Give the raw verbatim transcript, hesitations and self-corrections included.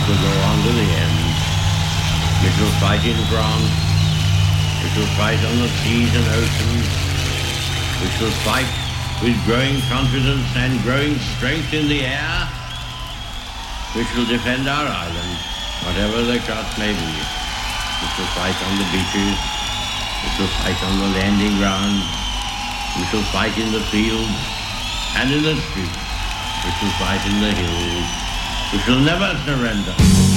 shall go on to the end. We shall fight in France. We shall fight on the seas and oceans. We shall fight with growing confidence and growing strength in the air. We shall defend our island, whatever the cost may be. We shall fight on the beaches. We shall fight on the landing grounds. We shall fight in the fields and in the streets. We shall fight in the hills. We shall never surrender.